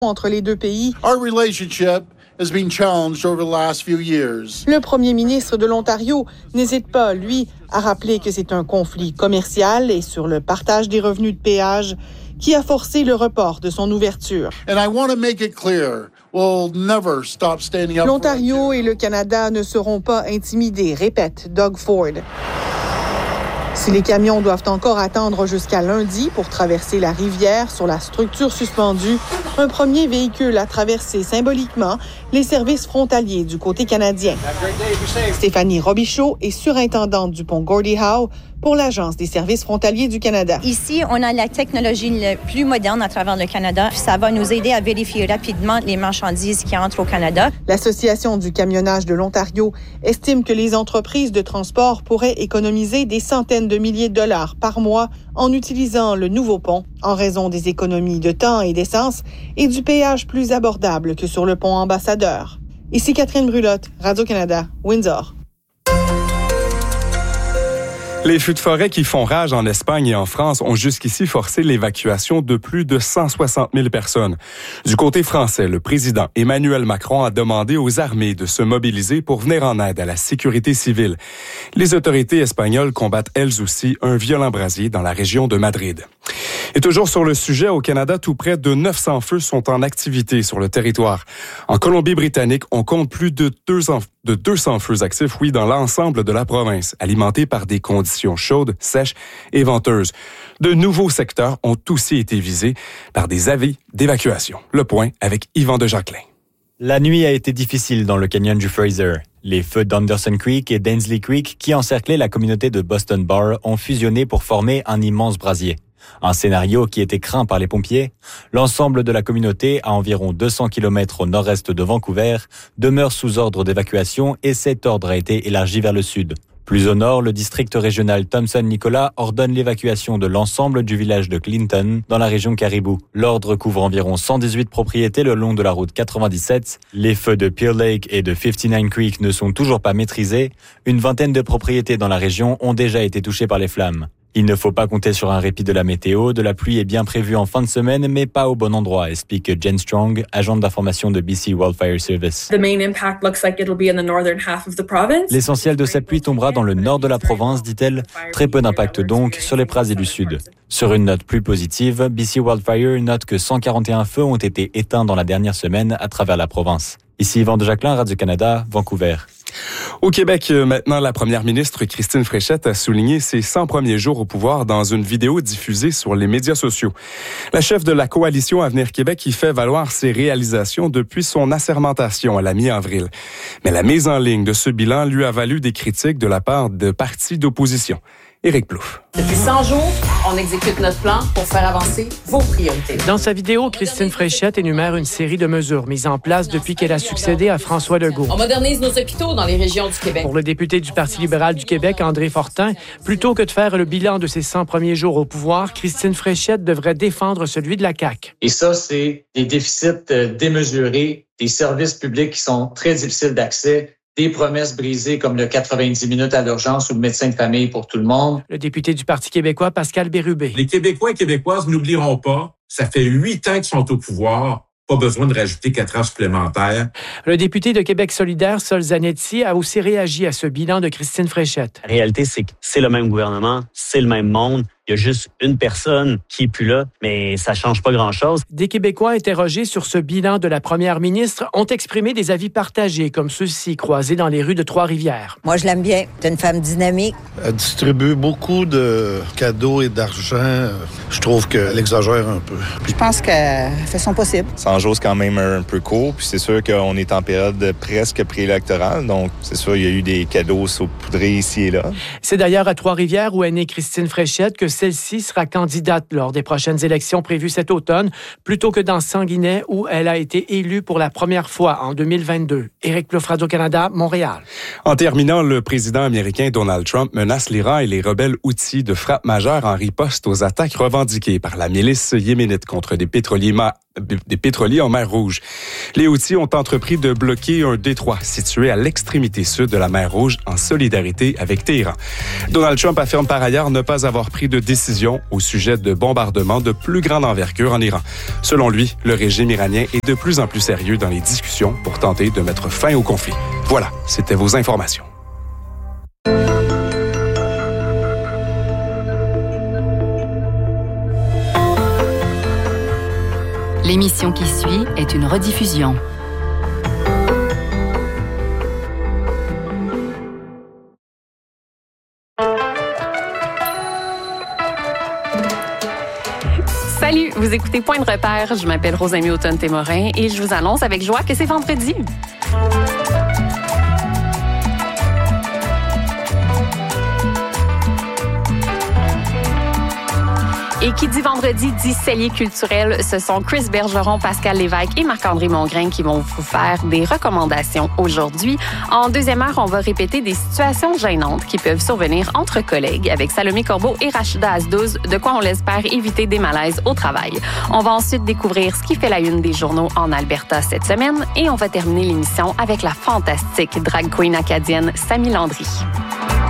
entre les deux pays. Our relationship has been challenged over the last few years. Le premier ministre de l'Ontario n'hésite pas, lui, à rappeler que c'est un conflit commercial et sur le partage des revenus de péage qui a forcé le report de son ouverture. And I want to make it clear, we'll never stop standing up. L'Ontario et le Canada ne seront pas intimidés, répète Doug Ford. Si les camions doivent encore attendre jusqu'à lundi pour traverser la rivière sur la structure suspendue, un premier véhicule a traversé symboliquement les services frontaliers du côté canadien. Stéphanie Robichaud est surintendante du pont Gordie Howe pour l'Agence des services frontaliers du Canada. Ici, on a la technologie la plus moderne à travers le Canada. Ça va nous aider à vérifier rapidement les marchandises qui entrent au Canada. L'Association du camionnage de l'Ontario estime que les entreprises de transport pourraient économiser des centaines de milliers de dollars par mois en utilisant le nouveau pont, en raison des économies de temps et d'essence et du péage plus abordable que sur le pont Ambassadeur. Ici Catherine Brulotte, Radio-Canada, Windsor. Les feux de forêt qui font rage en Espagne et en France ont jusqu'ici forcé l'évacuation de plus de 160 000 personnes. Du côté français, le président Emmanuel Macron a demandé aux armées de se mobiliser pour venir en aide à la sécurité civile. Les autorités espagnoles combattent elles aussi un violent brasier dans la région de Madrid. Et toujours sur le sujet, au Canada, tout près de 900 feux sont en activité sur le territoire. En Colombie-Britannique, on compte plus de 200 feux actifs, dans l'ensemble de la province, alimentés par des conditions chaudes, sèches et venteuses. De nouveaux secteurs ont aussi été visés par des avis d'évacuation. Le point avec Yvan de Jacquelin. La nuit a été difficile dans le canyon du Fraser. Les feux d'Anderson Creek et d'Ainslie Creek, qui encerclaient la communauté de Boston Bar, ont fusionné pour former un immense brasier. Un scénario qui était craint par les pompiers. L'ensemble de la communauté, à environ 200 km au nord-est de Vancouver, demeure sous ordre d'évacuation et cet ordre a été élargi vers le sud. Plus au nord, le district régional Thompson-Nicolas ordonne l'évacuation de l'ensemble du village de Clinton dans la région Caribou. L'ordre couvre environ 118 propriétés le long de la route 97. Les feux de Pearl Lake et de 59 Creek ne sont toujours pas maîtrisés. Une vingtaine de propriétés dans la région ont déjà été touchées par les flammes. Il ne faut pas compter sur un répit de la météo. De la pluie est bien prévue en fin de semaine, mais pas au bon endroit, explique Jen Strong, agente d'information de BC Wildfire Service. L'essentiel de cette pluie tombera dans le nord de la province, dit-elle. Très peu d'impact donc sur les brasiers du sud. Sur une note plus positive, BC Wildfire note que 141 feux ont été éteints dans la dernière semaine à travers la province. Ici Yvan de Jacquelin, Radio-Canada, Vancouver. Au Québec, maintenant, la première ministre Christine Fréchette a souligné ses 100 premiers jours au pouvoir dans une vidéo diffusée sur les médias sociaux. La chef de la coalition Avenir Québec y fait valoir ses réalisations depuis son assermentation à la mi-avril. Mais la mise en ligne de ce bilan lui a valu des critiques de la part de partis d'opposition. Éric Plouffe. Depuis 100 jours, on exécute notre plan pour faire avancer vos priorités. Dans sa vidéo, Christine Fréchette énumère une série de mesures mises en place depuis qu'elle a succédé à François Legault. On modernise nos hôpitaux dans les régions du Québec. Pour le député du Parti libéral du Québec, André Fortin, plutôt que de faire le bilan de ses 100 premiers jours au pouvoir, Christine Fréchette devrait défendre celui de la CAQ. Et ça, c'est des déficits démesurés, des services publics qui sont très difficiles d'accès, des promesses brisées comme le 90 minutes à l'urgence ou le médecin de famille pour tout le monde. Le député du Parti québécois, Pascal Bérubé. Les Québécois et Québécoises n'oublieront pas, ça fait 8 ans qu'ils sont au pouvoir. Pas besoin de rajouter 4 ans supplémentaires. Le député de Québec solidaire, Sol Zanetti, a aussi réagi à ce bilan de Christine Fréchette. La réalité, c'est que c'est le même gouvernement, c'est le même monde. Il y a juste une personne qui est plus là, mais ça change pas grand-chose. Des Québécois interrogés sur ce bilan de la première ministre ont exprimé des avis partagés, comme ceux-ci croisés dans les rues de Trois-Rivières. Moi, je l'aime bien. C'est une femme dynamique. Elle distribue beaucoup de cadeaux et d'argent. Je trouve qu'elle exagère un peu. Je pense qu'elle fait son possible. 100 jours, c'est quand même un peu court. Puis c'est sûr qu'on est en période presque préélectorale. Donc, c'est sûr, il y a eu des cadeaux saupoudrés ici et là. C'est d'ailleurs à Trois-Rivières où est née Christine Fréchette que celle-ci sera candidate lors des prochaines élections prévues cet automne, plutôt que dans Sanguinet, où elle a été élue pour la première fois en 2022. Éric Plouffe, Radio-Canada, Montréal. En terminant, le président américain Donald Trump menace l'Iran et les rebelles houthis de frappe majeure en riposte aux attaques revendiquées par la milice yéménite contre des pétroliers pétroliers en mer Rouge. Les Houthis ont entrepris de bloquer un détroit situé à l'extrémité sud de la mer Rouge en solidarité avec Téhéran. Donald Trump affirme par ailleurs ne pas avoir pris de décision au sujet de bombardements de plus grande envergure en Iran. Selon lui, le régime iranien est de plus en plus sérieux dans les discussions pour tenter de mettre fin au conflit. Voilà, c'était vos informations. L'émission qui suit est une rediffusion. Salut, vous écoutez Point de repère. Je m'appelle Rosamie Automne-Témorin et je vous annonce avec joie que c'est vendredi. Et qui dit vendredi dit cellier culturel. Ce sont Chris Bergeron, Pascal Lévesque et Marc-André Mongrain qui vont vous faire des recommandations aujourd'hui. En deuxième heure, on va répéter des situations gênantes qui peuvent survenir entre collègues avec Salomé Corbeau et Rachida Azdouz, de quoi on l'espère éviter des malaises au travail. On va ensuite découvrir ce qui fait la une des journaux en Alberta cette semaine et on va terminer l'émission avec la fantastique drag queen acadienne Sammy Landry.